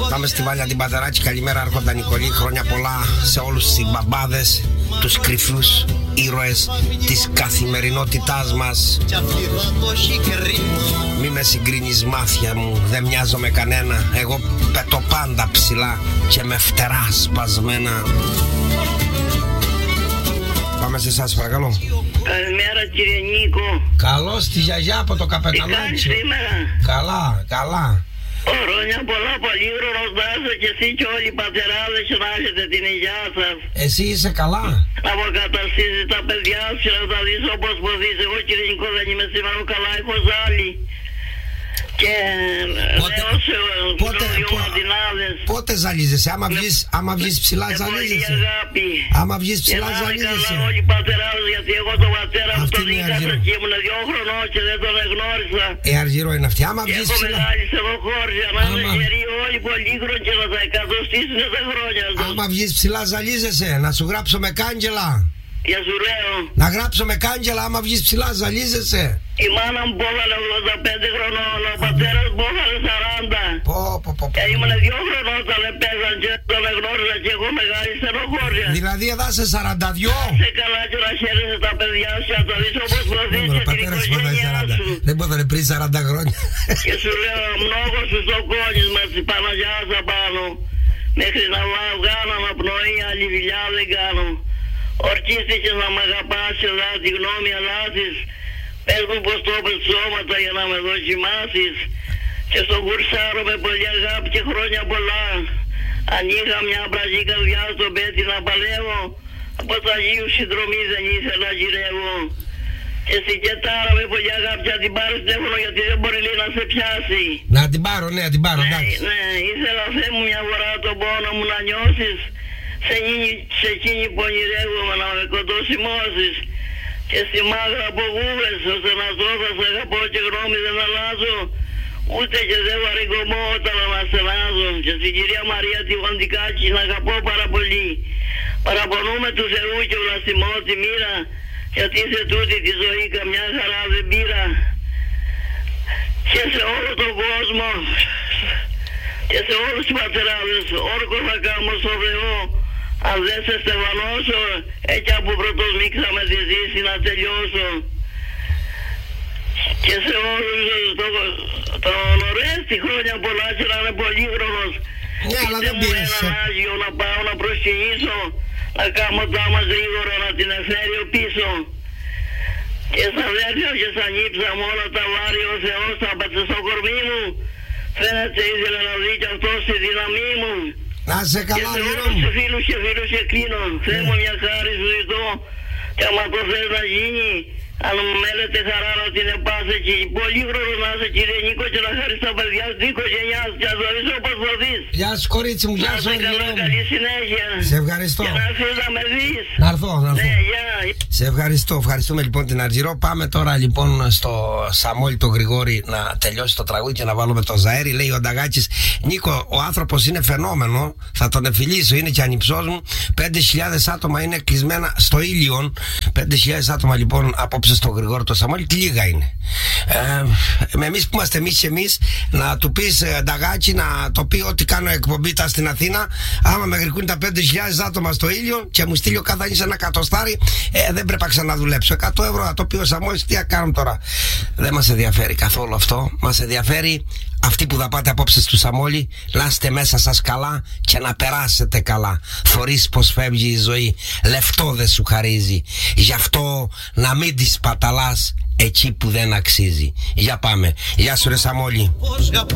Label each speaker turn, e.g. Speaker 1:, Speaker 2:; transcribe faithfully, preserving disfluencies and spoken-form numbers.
Speaker 1: Πάμε στη Βάλια την Πατεράκη. Καλημέρα Άρχοντα Νικολή. Χρόνια πολλά σε όλους τους μπαμπάδες, τους κρυφούς ήρωες της καθημερινότητάς μας. Μη με συγκρίνεις μάθια μου, δεν μοιάζω με κανένα. Εγώ πετώ πάντα ψηλά και με φτερά σπασμένα. Πάμε σε εσάς παρακαλώ.
Speaker 2: Καλημέρα κύριε Νίκο.
Speaker 1: Καλώς τη γιαγιά από το Καπεταλάκι.
Speaker 2: σήμερα.
Speaker 1: Καλά, καλά.
Speaker 2: Χρόνια πολλά, πολύ χρόνος να είσαι και εσύ και όλοι οι πατεράδες και να έχετε την υγεία σας.
Speaker 1: Εσύ είσαι καλά?
Speaker 2: Να αποκαταστήσεις τα παιδιά σου και να τα δεις όπως ποδείς. Εγώ κύριε Νίκο δεν είμαι σήμερα καλά, έχω ζάλι. Και
Speaker 1: πότε,
Speaker 2: λέω σε
Speaker 1: πότε,
Speaker 2: δύο
Speaker 1: πότε,
Speaker 2: μαντινάδες.
Speaker 1: Πότε ζαλίζεσαι, άμα βγεις, άμα βγεις ψηλά
Speaker 2: με
Speaker 1: ζαλίζεσαι.
Speaker 2: πολύ αγάπη.
Speaker 1: Άμα βγεις ψηλά ζαλίζεσαι.
Speaker 2: Και να είναι καλά όλοι οι πατεράδες, γιατί εγώ τον πατέρα μου τον είχα και ήμουν δύο χρονών και δεν τον εγνώρισα.
Speaker 1: Ε, αργυρό είναι αυτή, άμα
Speaker 2: και
Speaker 1: βγεις
Speaker 2: έχω
Speaker 1: ψηλά.
Speaker 2: μεγάλη στενοχώρια, να είναι γεροί όλοι πολύ χρονών και να τα εκατοστήσουν τα χρόνια τους.
Speaker 1: Άμα βγεις ψηλά ζαλίζεσαι, να σου γράψω με κάγγελα.
Speaker 2: Για σου λέω.
Speaker 1: Να γράψω με κάγγελα, άμα βγεις ψηλά ζαλίζεσαι.
Speaker 2: Η μάνα μου πόθανε ογδόντα πέντε χρονών, ο πατέρας μου πόθανε σαράντα.
Speaker 1: Πω, πω, πω, πω.
Speaker 2: Και ήμουν δύο χρονών όταν με παίζαν και τον εγνώριζα και έχω μεγάλη στενοχώρια.
Speaker 1: Δηλαδή εδώ σε σαράντα δύο.
Speaker 2: Σε καλά και να χαίρεσαι τα παιδιά σου και να τα δεις όπως προδείς και την οικογένειά σου.
Speaker 1: Δεν πόθανε πριν σαράντα χρόνια.
Speaker 2: Και σου λέω mnogo σου στο κόλλισμα της Παναγιάς απάνω. Μέχρι να βγάλω αναπνοή, άλλη δουλειά δεν κάνω. Ορκίστηκες να μ' αγαπάς και δά τη γνώμη αλλάζεις. Πες μου πως το είπες σώματα για να με δοκιμάσεις. Και στον κουρσάρο με πολύ αγάπη και χρόνια πολλά. Αν είχα μια μπραζή καρδιά στο πέτι να παλεύω, από τα Αγίου συνδρομή δεν ήθελα να γυρεύω. Και στην κετάρα με πολύ αγάπη να την πάρεις τηλέφωνο, γιατί δεν μπορεί λέει να σε πιάσει.
Speaker 1: Να την πάρω, ναι, να την πάρω,
Speaker 2: ναι,
Speaker 1: εντάξει.
Speaker 2: ναι, ήθελα Θεέ μου μια φορά τον πόνο μου να νιώσεις. Σε, σε εκείνη που ονειρεύομαι να με κοντοσημώσεις. Και στη μάγρα από γούβες, ώστε να ζω θα σ' αγαπώ και γνώμη δεν αλλάζω. Ούτε και δεν βαρυγκωμώ όταν αναστενάζω. Και στην κυρία Μαρία τη Βαντικάκη να αγαπώ πάρα πολύ. Παραπονούμε του Θεού και βλαστημώ τη μοίρα, γιατί σε τούτη τη ζωή καμιά χαρά δεν πήρα. Και σε όλο τον κόσμο και σε όλους τους πατεράδες όρκο θα κάνω στο Θεό. Αν δεν σε στεφανώσω, έτσι από πρώτος μίξαμε τη ζήση να τελειώσω. Και σε όλους τον Ορέστη χρόνια πολλά και να είναι πολύχρονος.
Speaker 1: Ναι, αλλά δεν πήρες.
Speaker 2: Έναν Άγιο να πάω να προσκυνήσω, να κάνω τάμα γρήγορα να την εφέρει πίσω. Και στα αδέρφια και στα νύψα μου όλα τα βάρη ο Θεός θα πάτσε στο κορμί μου. Φαίνεται ήθελε να δει κι αυτό στη δύναμή μου.
Speaker 1: Να σε καλά,
Speaker 2: και σε
Speaker 1: γύρω
Speaker 2: όλους
Speaker 1: μου.
Speaker 2: τους φίλους και φίλους και κλείνω. Θεέ μου μια χάρη σου ζητώ. Και άμα το θες να γίνει, αν μου μέλετε χαρά να την επάσαι εκεί. Πολύ χρόνο να είσαι κύριε Νίκο και να χάρεις τα παιδιά στην οικογένειά σου και να ζωείς όπως θα δεις.
Speaker 1: Γεια σου κορίτσι μου, γεια σου γύρω μου.
Speaker 2: Καλή συνέχεια.
Speaker 1: Σε ευχαριστώ.
Speaker 2: Και να έρθεις να με δεις.
Speaker 1: Να έρθω, να έρθω.
Speaker 2: Ναι, γεια.
Speaker 1: Σε ευχαριστώ, ευχαριστούμε λοιπόν την Αργυρό. Πάμε τώρα λοιπόν στο Σαμόλη το Γρηγόρη να τελειώσει το τραγούδι και να βάλουμε το Ζαέρι. Λέει ο Νταγάκης, Νίκο, ο άνθρωπος είναι φαινόμενο, θα τον εφηλήσω, είναι και ανυψός μου. Πέντε χιλιάδες άτομα είναι κλεισμένα στο Ήλιον. Πέντε χιλιάδες άτομα λοιπόν απόψε στο Γρηγόρη το Σαμόλη, τι λίγα είναι. Ε, εμείς που είμαστε εμείς και εμείς, να του πεις Νταγάκη να το πει ότι κάνω εκπομπή τα στην Αθήνα. Άμα με γρικούν τα πέντε χιλιάδες άτομα στο Ήλιον και μου στείλει ο καθένας ένα κατοστάρι, ε, δεν πρέπει να ξαναδουλέψω. εκατό ευρώ να το πει ο Σαμόλης, τι να κάνουμε τώρα. Δεν μας ενδιαφέρει καθόλου αυτό. Μας ενδιαφέρει αυτοί που θα πάτε απόψε του Σαμόλη να είστε μέσα σας καλά και να περάσετε καλά. Θωρείς πως φεύγει η ζωή, λεφτό δεν σου χαρίζει. Γι' αυτό να μην τη παταλάς εκεί που δεν αξίζει. Για πάμε. Γεια σου ρε Σαμόλη.